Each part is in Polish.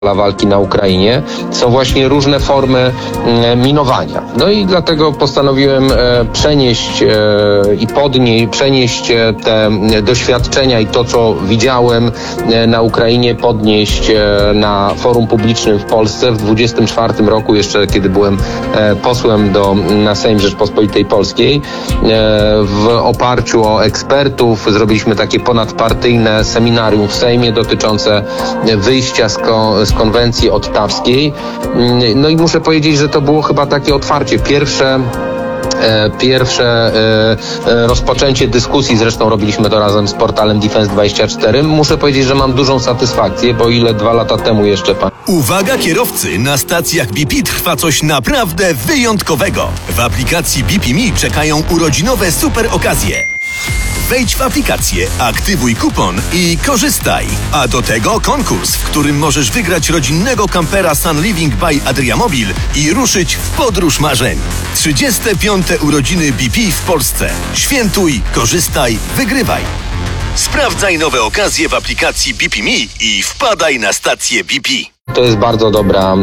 walki na Ukrainie są właśnie różne formy minowania. No i dlatego postanowiłem przenieść te doświadczenia i to, co widziałem na Ukrainie, podnieść na forum publicznym w Polsce w 24 roku, jeszcze kiedy byłem posłem na Sejm Rzeczpospolitej Polskiej. W oparciu o ekspertów zrobiliśmy takie ponadpartyjne seminarium w Sejmie dotyczące wyjścia z konwencji ottawskiej. No i muszę powiedzieć, że to było chyba takie otwarcie. Pierwsze rozpoczęcie dyskusji, zresztą robiliśmy to razem z portalem Defense24. Muszę powiedzieć, że mam dużą satysfakcję, bo ile 2 lata temu jeszcze Uwaga kierowcy, na stacjach BP trwa coś naprawdę wyjątkowego. W aplikacji BP.me czekają urodzinowe super okazje. Wejdź w aplikację, aktywuj kupon i korzystaj. A do tego konkurs, w którym możesz wygrać rodzinnego kampera Sun Living by Adriamobil i ruszyć w podróż marzeń. 35. urodziny BP w Polsce. Świętuj, korzystaj, wygrywaj. Sprawdzaj nowe okazje w aplikacji BP.me i wpadaj na stację BP. To jest bardzo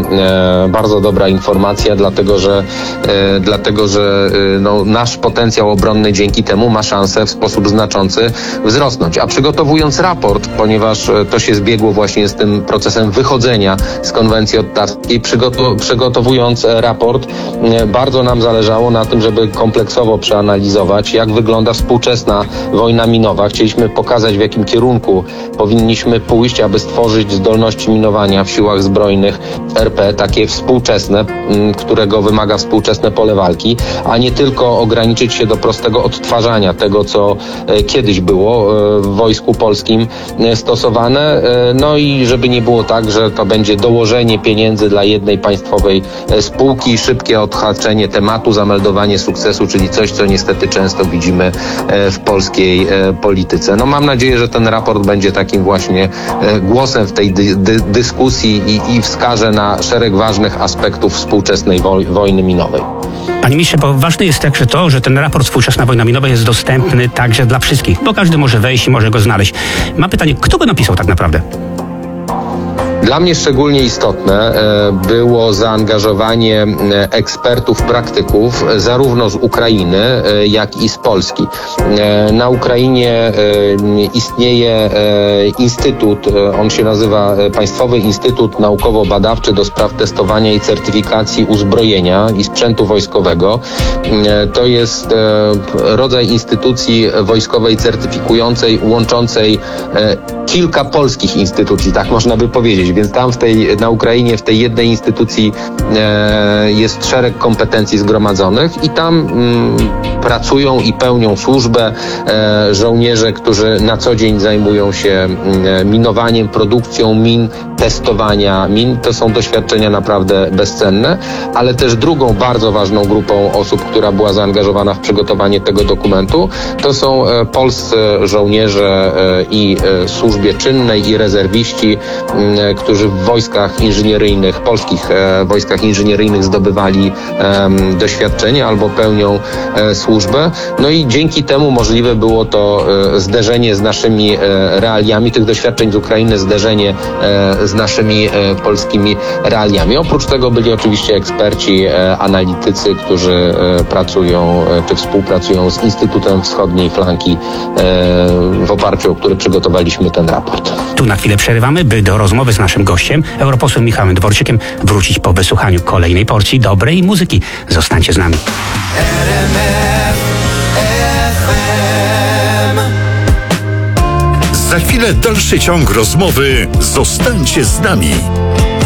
dobra informacja, dlatego że nasz potencjał obronny dzięki temu ma szansę w sposób znaczący wzrosnąć. A przygotowując raport, ponieważ to się zbiegło właśnie z tym procesem wychodzenia z konwencji ottawskiej, przygotowując raport, bardzo nam zależało na tym, żeby kompleksowo przeanalizować, jak wygląda współczesna wojna minowa. Chcieliśmy pokazać, w jakim kierunku powinniśmy pójść, aby stworzyć zdolności minowania w siłach zbrojnych RP, takie współczesne, którego wymaga współczesne pole walki, a nie tylko ograniczyć się do prostego odtwarzania tego, co kiedyś było w Wojsku Polskim stosowane. No i żeby nie było tak, że to będzie dołożenie pieniędzy dla jednej państwowej spółki, szybkie odhaczenie tematu, zameldowanie sukcesu, czyli coś, co niestety często widzimy w polskiej polityce. No mam nadzieję, że ten raport będzie takim właśnie głosem w tej dyskusji i wskaże na szereg ważnych aspektów współczesnej wojny minowej. Panie ministrze, bo ważne jest także to, że ten raport Współczesna wojna minowa jest dostępny także dla wszystkich, bo każdy może wejść i może go znaleźć. Mam pytanie, kto go napisał tak naprawdę? Dla mnie szczególnie istotne było zaangażowanie ekspertów, praktyków zarówno z Ukrainy, jak i z Polski. Na Ukrainie istnieje instytut, on się nazywa Państwowy Instytut Naukowo-Badawczy do spraw testowania i certyfikacji uzbrojenia i sprzętu wojskowego. To jest rodzaj instytucji wojskowej certyfikującej, łączącej kilka polskich instytucji, tak można by powiedzieć. Więc tam na Ukrainie w tej jednej instytucji jest szereg kompetencji zgromadzonych i tam pracują i pełnią służbę żołnierze, którzy na co dzień zajmują się minowaniem, produkcją min, testowania min. To są doświadczenia naprawdę bezcenne, ale też drugą bardzo ważną grupą osób, która była zaangażowana w przygotowanie tego dokumentu, to są polscy żołnierze i służbie czynnej i rezerwiści, którzy w wojskach inżynieryjnych, polskich wojskach inżynieryjnych zdobywali doświadczenie albo pełnią służbę. No i dzięki temu możliwe było to zderzenie z naszymi realiami tych doświadczeń z Ukrainy, zderzenie z naszymi polskimi realiami. Oprócz tego byli oczywiście eksperci, analitycy, którzy pracują czy współpracują z Instytutem Wschodniej Flanki, w oparciu o który przygotowaliśmy ten raport. Tu na chwilę przerywamy, by do rozmowy z naszym gościem, europosłem Michałem Dworczykiem, wrócić po wysłuchaniu kolejnej porcji dobrej muzyki. Zostańcie z nami. Za chwilę dalszy ciąg rozmowy. Zostańcie z nami.